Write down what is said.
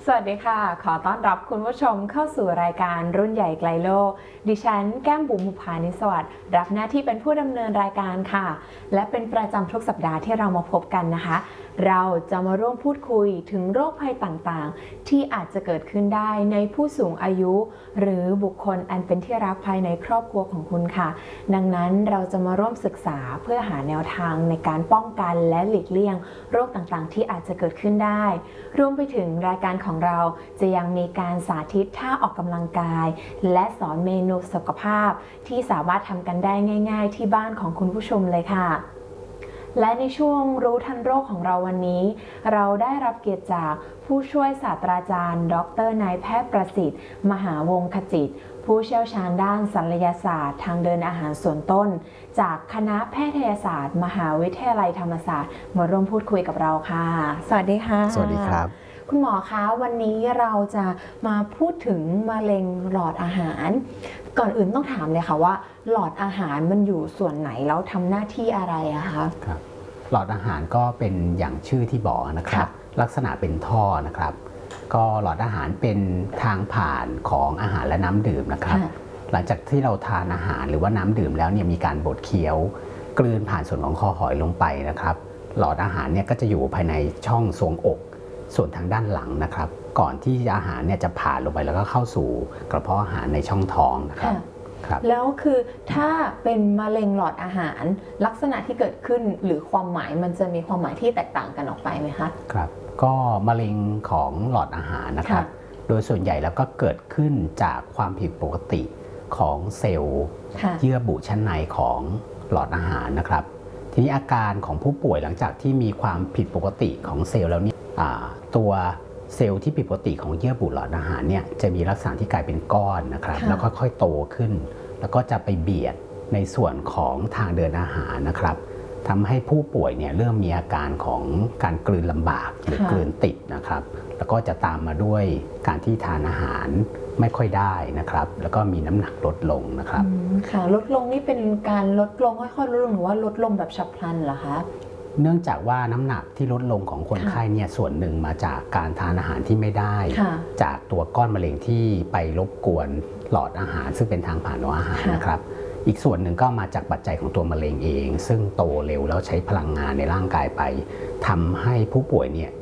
สวัสดีค่ะขอต้อนรับคุณผู้ชมเข้าสู่รายการรุ่นใหญ่ไกลโลกดิฉันแก้มบุ๋ม บุภานิสวัสดิ์รับหน้าที่เป็นผู้ดำเนินรายการค่ะและเป็นประจำทุกสัปดาห์ที่เรามาพบกันนะคะเราจะมาร่วมพูดคุยถึงโรคภัยต่างๆที่อาจจะเกิดขึ้นได้ในผู้สูงอายุหรือบุคคลอันเป็นที่รักภายในครอบครัวของคุณค่ะดังนั้นเราจะมาร่วมศึกษาเพื่อหาแนวทางในการป้องกันและหลีกเลี่ยงโรคต่างๆที่อาจจะเกิดขึ้นได้รวมไปถึงรายการของเราจะยังมีการสาธิตท่าออกกำลังกายและสอนเมนูสุขภาพที่สามารถทำกันได้ง่ายๆที่บ้านของคุณผู้ชมเลยค่ะและในช่วงรู้ทันโรคของเราวันนี้เราได้รับเกียรติจากผู้ช่วยศาสตราจารย์ดร.นายแพทย์ประสิทธิ์มหาวงศ์ขจิตผู้เชี่ยวชาญด้านศัลยศาสตร์ทางเดินอาหารส่วนต้นจากคณะแพทยศาสตร์มหาวิทยาลัยธรรมศาสตร์มาร่วมพูดคุยกับเราค่ะสวัสดีค่ะสวัสดีครับคุณหมอคะวันนี้เราจะมาพูดถึงมะเร็งหลอดอาหารก่อนอื่นต้องถามเลยค่ะว่าหลอดอาหารมันอยู่ส่วนไหนแล้วทำหน้าที่อะไรอะคะครับหลอดอาหารก็เป็นอย่างชื่อที่บอกนะครับลักษณะเป็นท่อนะครับก็หลอดอาหารเป็นทางผ่านของอาหารและน้ำดื่มนะครับหลังจากที่เราทานอาหารหรือว่าน้ำดื่มแล้วเนี่ยมีการบดเคี้ยวกลืนผ่านส่วนของคอหอยลงไปนะครับหลอดอาหารเนี่ยก็จะอยู่ภายในช่องทรวงอกส่วนทางด้านหลังนะครับก่อนที่อาหารเนี่ยจะผ่านลงไปแล้วก็เข้าสู่กระเพาะอาหารในช่องท้องนะครับแล้วคือถ้าเป็นมะเร็งหลอดอาหารลักษณะที่เกิดขึ้นหรือความหมายมันจะมีความหมายที่แตกต่างกันออกไปไหมคะครับก็มะเร็งของหลอดอาหารนะครับโดยส่วนใหญ่แล้วก็เกิดขึ้นจากความผิดปกติของเซลล์เยื่อบุชั้นในของหลอดอาหารนะครับทีนี้อาการของผู้ป่วยหลังจากที่มีความผิดปกติของเซลล์แล้วนี่ตัวเซลล์ที่ผิดปกติของเยื่อบุหลอดอาหารเนี่ยจะมีลักษณะที่กลายเป็นก้อนนะครับแล้วก็ค่อยโตขึ้นแล้วก็จะไปเบียดในส่วนของทางเดินอาหารนะครับทำให้ผู้ป่วยเนี่ยเริ่มมีอาการของการกลืนลำบากหรือกลืนติดนะครับแล้วก็จะตามมาด้วยการที่ทานอาหารไม่ค่อยได้นะครับแล้วก็มีน้ำหนักลดลงนะครับค่ะลดลงนี่เป็นการลดลงค่อยๆลดลงหรือว่าลดลงแบบฉับพลันเหรอคะเนื่องจากว่าน้ำหนักที่ลดลงของคนไข้เนี่ยส่วนหนึ่งมาจากการทานอาหารที่ไม่ได้จากตัวก้อนมะเร็งที่ไปรบกวนหลอดอาหารซึ่งเป็นทางผ่านของอาหารนะครับอีกส่วนหนึ่งก็มาจากปัจจัยของตัวมะเร็งเองซึ่งโตเร็วแล้วใช้พลังงานในร่างกายไปทำให้ผู้ป่วยเนี่ย